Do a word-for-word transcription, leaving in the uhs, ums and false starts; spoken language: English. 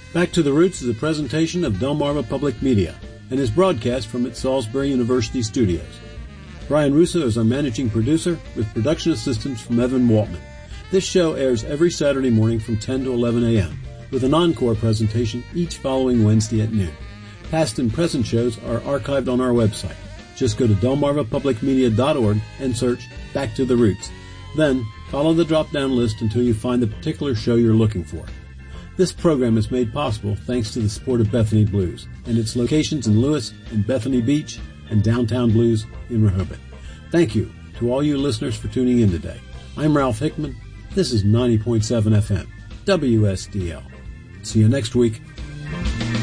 Back to the Roots is a presentation of Delmarva Public Media and is broadcast from its Salisbury University studios. Brian Russo is our managing producer with production assistance from Evan Waltman. This show airs every Saturday morning from ten to eleven a.m. with an encore presentation each following Wednesday at noon. Past and present shows are archived on our website. Just go to delmarva public media dot org and search Back to the Roots. Then follow the drop-down list until you find the particular show you're looking for. This program is made possible thanks to the support of Bethany Blues and its locations in Lewis and Bethany Beach and Downtown Blues in Rehoboth. Thank you to all you listeners for tuning in today. I'm Ralph Hickman. This is ninety point seven F M, W S D L. See you next week.